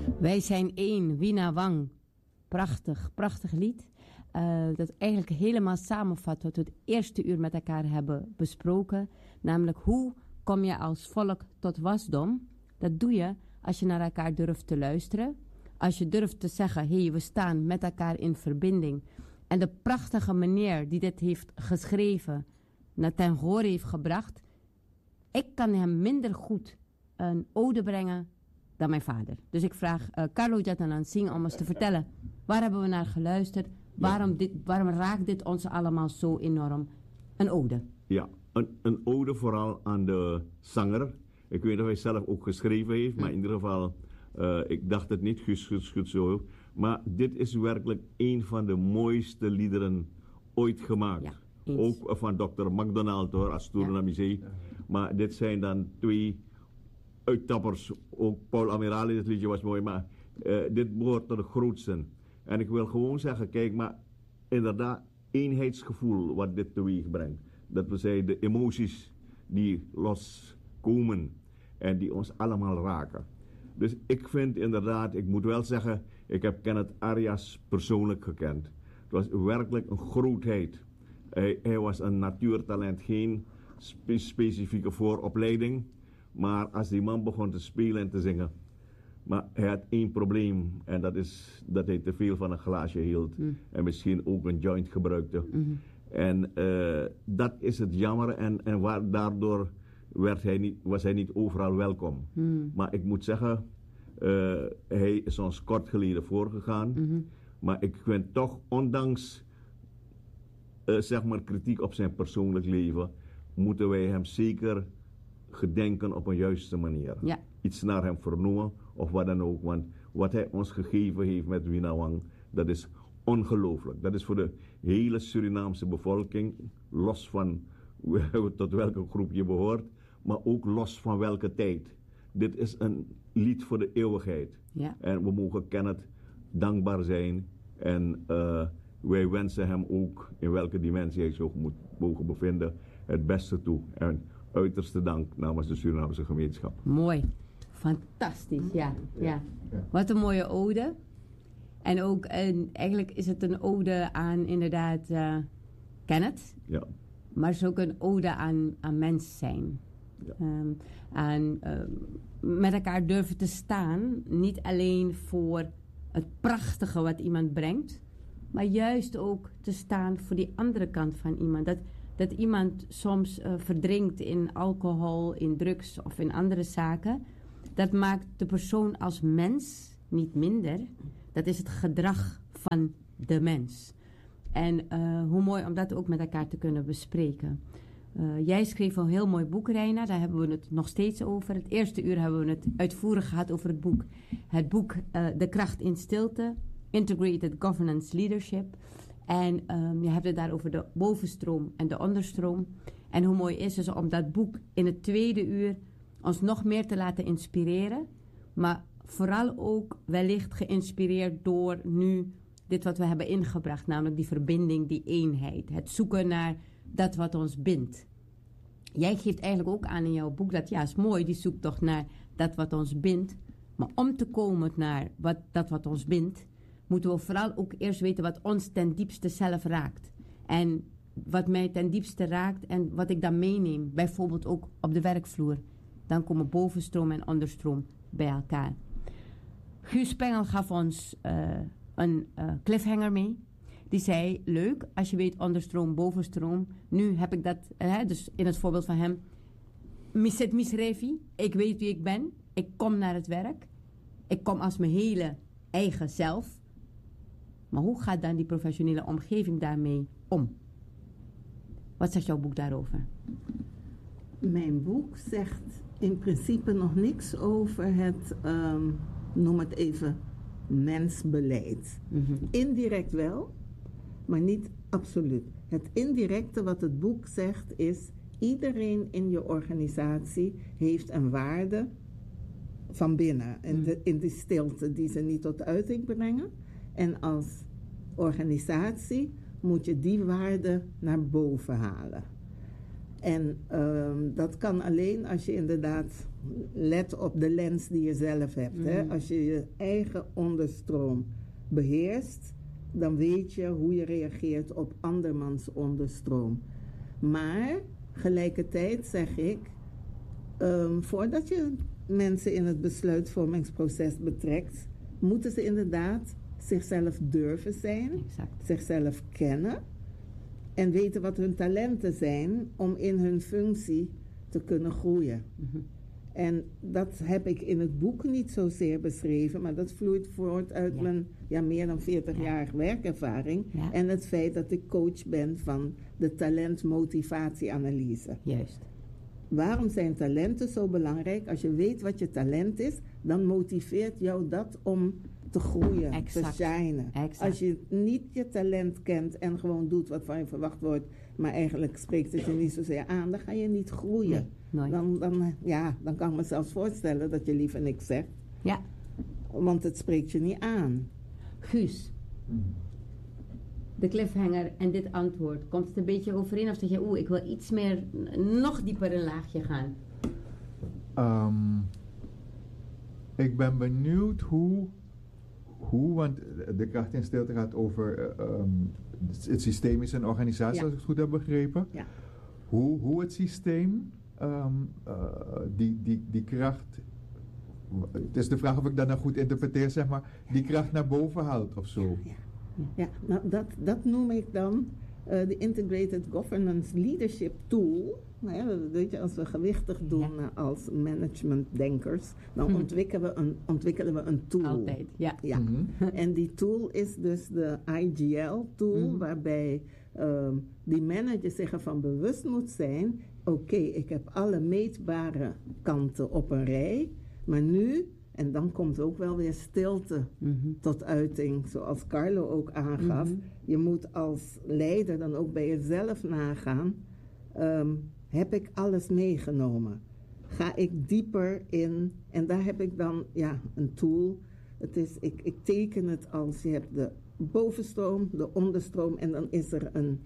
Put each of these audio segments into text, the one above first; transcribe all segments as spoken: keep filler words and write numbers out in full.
Wij zijn één, Wina Wang. Prachtig, prachtig lied. Uh, dat eigenlijk helemaal samenvat wat we het eerste uur met elkaar hebben besproken. Namelijk, hoe kom je als volk tot wasdom? Dat doe je als je naar elkaar durft te luisteren. Als je durft te zeggen, hé, hey, we staan met elkaar in verbinding. En de prachtige meneer die dit heeft geschreven, naar ten horen heeft gebracht. Ik kan hem minder goed een ode brengen dan mijn vader. Dus ik vraag uh, Carlo Jatanansing om ons te vertellen, waar hebben we naar geluisterd? Waarom, dit, waarom raakt dit ons allemaal zo enorm? Een ode. Ja, een, een ode vooral aan de zanger. Ik weet niet of hij zelf ook geschreven heeft, maar in ieder geval, uh, ik dacht het niet, Guus Schut zo. Maar dit is werkelijk een van de mooiste liederen ooit gemaakt. Ja, ook uh, van dokter McDonald hoor, als Tournamisé. Ja. Maar dit zijn dan twee uittappers. Ook Paul Amirali, het liedje was mooi, maar uh, dit behoort tot de grootste. En ik wil gewoon zeggen, kijk, maar inderdaad, eenheidsgevoel wat dit teweeg brengt. Dat we zeggen, de emoties die loskomen en die ons allemaal raken. Dus ik vind inderdaad, ik moet wel zeggen, ik heb Kenneth Arias persoonlijk gekend. Het was werkelijk een grootheid. Hij, hij was een natuurtalent, geen spe- specifieke vooropleiding. Maar als die man begon te spelen en te zingen, maar hij had één probleem en dat is dat hij te veel van een glaasje hield. Mm. En misschien ook een joint gebruikte. Mm-hmm. En uh, dat is het jammer en, en waar, daardoor werd hij niet, was hij niet overal welkom. Mm. Maar ik moet zeggen, uh, hij is ons kort geleden voorgegaan. Mm-hmm. Maar ik vind toch, ondanks uh, zeg maar kritiek op zijn persoonlijk leven, moeten wij hem zeker gedenken op een juiste manier. Ja. Iets naar hem vernoemen of wat dan ook. Want wat hij ons gegeven heeft met Wina Wang, dat is ongelooflijk. Dat is voor de hele Surinaamse bevolking, los van tot welke groep je behoort, maar ook los van welke tijd. Dit is een lied voor de eeuwigheid. Ja. En we mogen Kenneth dankbaar zijn. En uh, wij wensen hem ook, in welke dimensie hij zich moet mogen bevinden, het beste toe. En uiterste dank namens de Surinaamse gemeenschap. Mooi. Fantastisch, ja. ja. Wat een mooie ode. En ook, een, eigenlijk is het een ode aan inderdaad uh, Kenneth. Ja. Maar het is ook een ode aan, aan mens zijn. Ja. Um, aan uh, met elkaar durven te staan. Niet alleen voor het prachtige wat iemand brengt. Maar juist ook te staan voor die andere kant van iemand. Dat, dat iemand soms uh, verdrinkt in alcohol, in drugs of in andere zaken. Dat maakt de persoon als mens niet minder. Dat is het gedrag van de mens. En uh, hoe mooi om dat ook met elkaar te kunnen bespreken. Uh, jij schreef een heel mooi boek, Reina. Daar hebben we het nog steeds over. Het eerste uur hebben we het uitvoerig gehad over het boek. Het boek uh, De Kracht in Stilte. Integrated Governance Leadership. En um, je hebt het daar over de bovenstroom en de onderstroom. En hoe mooi is het om dat boek in het tweede uur ons nog meer te laten inspireren. Maar vooral ook wellicht geïnspireerd door nu dit wat we hebben ingebracht. Namelijk die verbinding, die eenheid. Het zoeken naar dat wat ons bindt. Jij geeft eigenlijk ook aan in jouw boek dat ja, is mooi, die zoektocht naar dat wat ons bindt. Maar om te komen naar wat, dat wat ons bindt, moeten we vooral ook eerst weten wat ons ten diepste zelf raakt. En wat mij ten diepste raakt en wat ik dan meeneem, bijvoorbeeld ook op de werkvloer. Dan komen bovenstroom en onderstroom bij elkaar. Guus Pengel gaf ons uh, een uh, cliffhanger mee. Die zei, leuk, als je weet onderstroom, bovenstroom. Nu heb ik dat, uh, dus in het voorbeeld van hem. Miset misrevi, ik weet wie ik ben. Ik kom naar het werk. Ik kom als mijn hele eigen zelf. Maar hoe gaat dan die professionele omgeving daarmee om? Wat zegt jouw boek daarover? Mijn boek zegt in principe nog niks over het, um, noem het even, mensbeleid. Mm-hmm. Indirect wel, maar niet absoluut. Het indirecte wat het boek zegt is, iedereen in je organisatie heeft een waarde van binnen. In, de, in die stilte die ze niet tot uiting brengen. En als organisatie moet je die waarde naar boven halen. En um, dat kan alleen als je inderdaad let op de lens die je zelf hebt. Mm-hmm. Hè? Als je je eigen onderstroom beheerst, dan weet je hoe je reageert op andermans onderstroom. Maar gelijkertijd zeg ik, um, voordat je mensen in het besluitvormingsproces betrekt, moeten ze inderdaad zichzelf durven zijn, exact. Zichzelf kennen en weten wat hun talenten zijn om in hun functie te kunnen groeien. Mm-hmm. En dat heb ik in het boek niet zozeer beschreven, maar dat vloeit voort uit ja. mijn ja, meer dan veertig ja. jaar werkervaring ja. en het feit dat ik coach ben van de talent-motivatieanalyse. Juist. Waarom zijn talenten zo belangrijk? Als je weet wat je talent is, dan motiveert jou dat om te groeien, exact. te shinen. Exact. Als je niet je talent kent en gewoon doet wat van je verwacht wordt, maar eigenlijk spreekt het je niet zozeer aan, dan ga je niet groeien. Nee, dan, dan, ja, dan kan ik me zelfs voorstellen dat je liever niks zegt. Ja. Want het spreekt je niet aan. Guus, de cliffhanger en dit antwoord, komt het een beetje overeen of zeg je, oeh, ik wil iets meer, nog dieper een laagje gaan? Um, ik ben benieuwd hoe, hoe, want de kracht in stilte gaat over uh, um, het systeem is een organisatie, ja. als ik het goed heb begrepen. Ja. Hoe, hoe het systeem um, uh, die, die, die kracht, het is de vraag of ik dat nou goed interpreteer, zeg maar, die kracht naar boven haalt of zo. Ja, ja. ja nou dat, dat noem ik dan uh, de Integrated Governance Leadership Tool. Nou ja, weet je, als we gewichtig doen ja. uh, als managementdenkers, dan hm. ontwikkelen, we een, ontwikkelen we een tool. Altijd, ja. ja. Mm-hmm. En die tool is dus de I G L tool, mm-hmm. waarbij um, die manager zich ervan bewust moet zijn, oké, okay, ik heb alle meetbare kanten op een rij, maar nu, en dan komt ook wel weer stilte mm-hmm. tot uiting, zoals Carlo ook aangaf. Mm-hmm. Je moet als leider dan ook bij jezelf nagaan, um, heb ik alles meegenomen? Ga ik dieper in, en daar heb ik dan ja, een tool. Het is, ik, ik teken het als, je hebt de bovenstroom, de onderstroom en dan is er een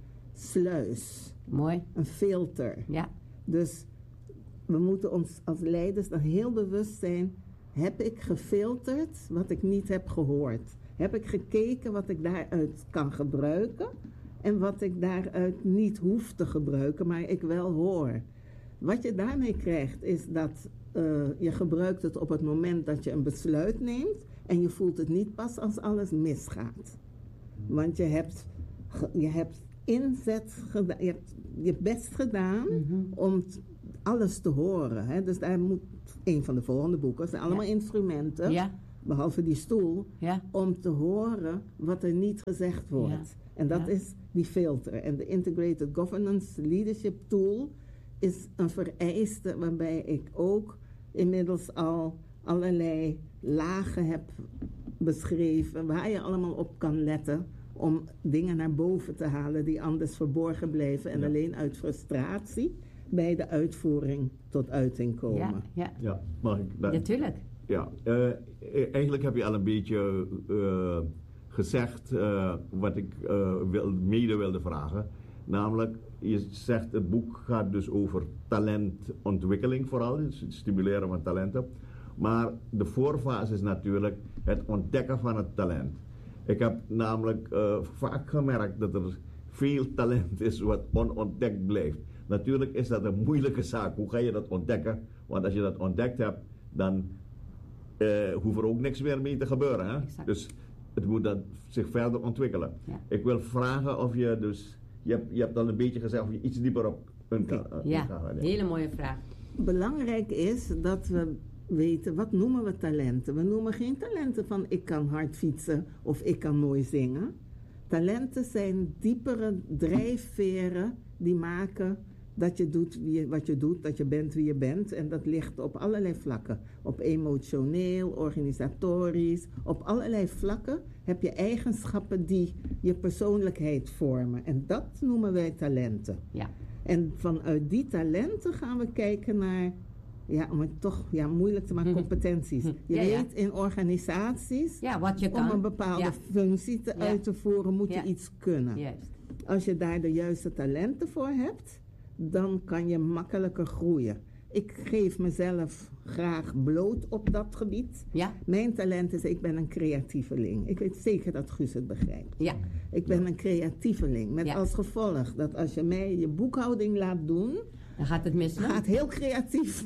sluis. Mooi. Een filter. Ja. Dus we moeten ons als leiders dan heel bewust zijn, heb ik gefilterd wat ik niet heb gehoord? Heb ik gekeken wat ik daaruit kan gebruiken en wat ik daaruit niet hoef te gebruiken, maar ik wel hoor? Wat je daarmee krijgt is dat uh, je gebruikt het op het moment dat je een besluit neemt en je voelt het niet pas als alles misgaat. Want je hebt, je hebt inzet gedaan, je hebt je best gedaan mm-hmm. om t, alles te horen. Hè? Dus daar moet een van de volgende boeken, zijn allemaal ja. instrumenten, ja. behalve die stoel, ja. om te horen wat er niet gezegd wordt. Ja. En dat ja. is die filter. En de Integrated Governance Leadership Tool is een vereiste waarbij ik ook inmiddels al allerlei lagen heb beschreven waar je allemaal op kan letten om dingen naar boven te halen die anders verborgen blijven en ja. alleen uit frustratie bij de uitvoering tot uiting komen. Ja, ja. ja mag ik? Dat, Natuurlijk. Ja, uh, eigenlijk heb je al een beetje uh, gezegd uh, wat ik uh, wil, mede wilde vragen. Namelijk, je zegt het boek gaat dus over talentontwikkeling vooral, dus het stimuleren van talenten. Maar de voorfase is natuurlijk het ontdekken van het talent. Ik heb namelijk uh, vaak gemerkt dat er veel talent is wat onontdekt blijft. Natuurlijk is dat een moeilijke zaak. Hoe ga je dat ontdekken? Want als je dat ontdekt hebt, dan uh, hoeft er ook niks meer mee te gebeuren. Hè? Dus het moet dan zich verder ontwikkelen. Ja. Ik wil vragen of je dus... Je hebt, je hebt al een beetje gezegd of je iets dieper op kunt gaan. Uh, ja, gaan, ja, hele mooie vraag. Belangrijk is dat we weten, wat noemen we talenten? We noemen geen talenten van ik kan hard fietsen of ik kan mooi zingen. Talenten zijn diepere drijfveren die maken dat je doet wie je, wat je doet, dat je bent wie je bent. En dat ligt op allerlei vlakken. Op emotioneel, organisatorisch, op allerlei vlakken heb je eigenschappen die je persoonlijkheid vormen. En dat noemen wij talenten. Ja. En vanuit die talenten gaan we kijken naar, ja, om het toch ja, moeilijk te maken, competenties. Je ja, weet ja. in organisaties, ja, wat je kan. Om een bepaalde ja. functie te, ja. uit te voeren, moet ja. je iets kunnen. Juist. Als je daar de juiste talenten voor hebt, dan kan je makkelijker groeien. Ik geef mezelf graag bloot op dat gebied. Ja. Mijn talent is, ik ben een creatieveling. Ik weet zeker dat Guus het begrijpt. Ja. Ik ben een creatieveling. Met Ja. als gevolg dat als je mij je boekhouding laat doen, Dan gaat het mis, hè? gaat heel creatief.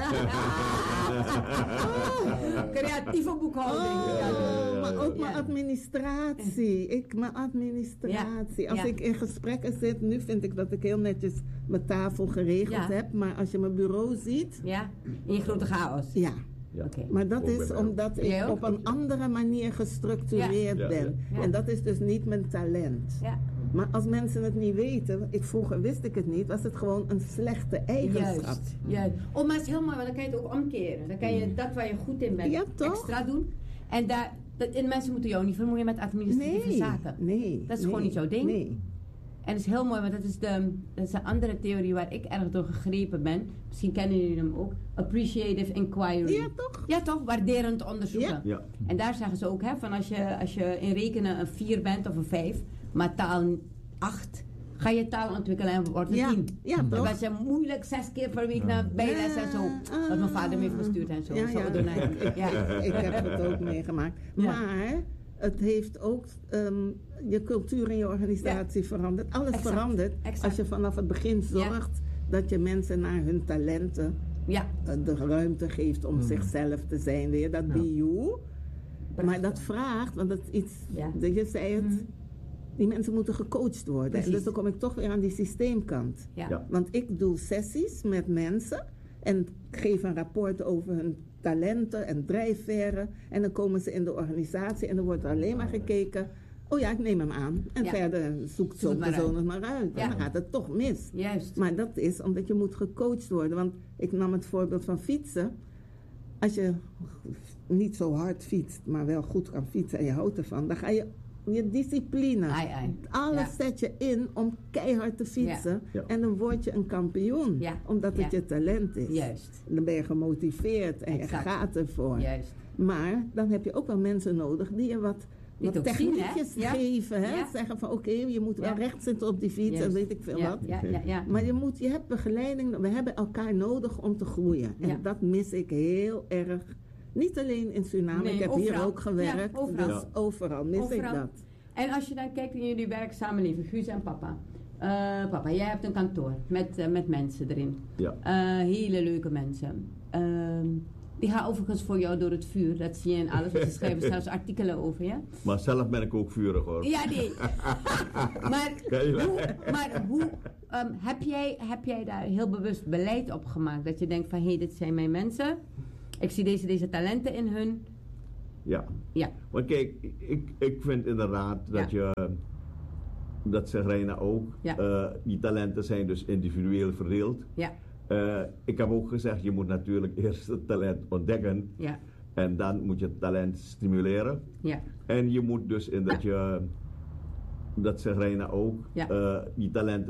Creatieve boekhouding. Ja. Oh, maar ook Ja. mijn administratie. Ik, mijn administratie. Ja. Als Ja. ik in gesprekken zit, nu vind ik dat ik heel netjes mijn tafel geregeld Ja. heb. Maar als je mijn bureau ziet, Ja, in je grote chaos. ja. Ja. Oké. Maar dat Ook bij is mij omdat ik Jij ook? op een andere manier gestructureerd Ja. Ja, ben. ja. Ja. En dat is dus niet mijn talent. Ja, Maar als mensen het niet weten, ik, vroeger wist ik het niet, was het gewoon een slechte eigenschap. juist. juist. Oh, maar het is heel mooi, want dan kan je het ook omkeren. Dan kan je dat waar je goed in bent Ja, toch? extra doen. En, daar, dat, en mensen moeten jou niet vermoeien met administratieve Nee, zaken. nee. Dat is nee, gewoon niet jouw ding. Nee. En dat is heel mooi, want dat is, de, dat is een andere theorie waar ik erg door gegrepen ben. Misschien kennen jullie hem ook. Appreciative inquiry. Ja, toch? Ja, toch? Waarderend onderzoeken. Ja. Ja. En daar zeggen ze ook, hè, van als je, als je in rekenen een vier bent of een vijf, maar taal acht, ga je taal ontwikkelen en wordt het Ja, tien. ja, Dan toch? was je moeilijk zes keer per week naar bijles en zo. Ja, Wat mijn vader me heeft gestuurd en zo. Ja, zo ja. doen hij. Ja. Ik heb het ook meegemaakt. Ja. Maar het heeft ook ehm, je cultuur en je organisatie veranderd. Alles Exact, verandert exact. als je vanaf het begin zorgt dat je mensen naar hun talenten Ja. eh, de ruimte geeft om zichzelf te zijn. Weer dat be you. Maar dat vraagt, want dat is iets, Ja. dat je zei het, Mhm. die mensen moeten gecoacht worden. Precies. En dus dan kom ik toch weer aan die systeemkant. Ja. Ja. Want ik doe sessies met mensen en geef een rapport over hun talenten en drijfveren. En dan komen ze in de organisatie en dan wordt er alleen maar gekeken. Oh ja, ik neem hem aan. En Ja. verder zoekt zo'n het maar persoon uit. het maar uit. Ja. En dan gaat het toch mis. Juist. Maar dat is omdat je moet gecoacht worden. Want ik nam het voorbeeld van fietsen. Als je niet zo hard fietst, maar wel goed kan fietsen en je houdt ervan, dan ga je je discipline. Ai, ai. Alles Ja. zet je in om keihard te fietsen. Ja. En dan word je een kampioen. Ja. Omdat het Ja. je talent is. Juist. Dan ben je gemotiveerd en Exact. je gaat ervoor. Juist. Maar dan heb je ook wel mensen nodig die je wat, Die wat het ook zien, hè? techniekjes Ja. geven. Hè? Ja. Zeggen van oké, je moet wel Ja. recht zitten op die fiets en Juist. weet ik veel ja, wat. Ja, ja, ja. Maar je, moet, je hebt begeleiding, we hebben elkaar nodig om te groeien. En Ja. dat mis ik heel erg. Niet alleen in Suriname, Nee, ik heb overal. hier ook gewerkt. Ja, overal. Dus Ja. overal mis Overal. ik dat. En als je dan kijkt in jullie werkzamenleven, Guus en papa. Eh, papa, jij hebt een kantoor met, eh, met mensen erin. Ja. Eh, hele leuke mensen. Ehm, die gaan overigens voor jou door het vuur. Dat zie je in alles wat ze schrijven, zelfs artikelen over je. Maar zelf ben ik ook vurig hoor. Ja, nee. maar Kijk. hoe, maar hoe ehm, heb, jij, heb jij daar heel bewust beleid op gemaakt? Dat je denkt van, hé, hey, dit zijn mijn mensen. Ik zie deze, deze talenten in hun. Ja. Ja. Want kijk, ik, ik vind inderdaad dat je, dat zegt Reina ook, Ja. eh, die talenten zijn dus individueel verdeeld. Ja, Eh, ik heb ook gezegd, je moet natuurlijk eerst het talent ontdekken ja, en dan moet je het talent stimuleren. ja. En je moet dus in dat je, dat zegt Reina ook, Ja. eh, die talenten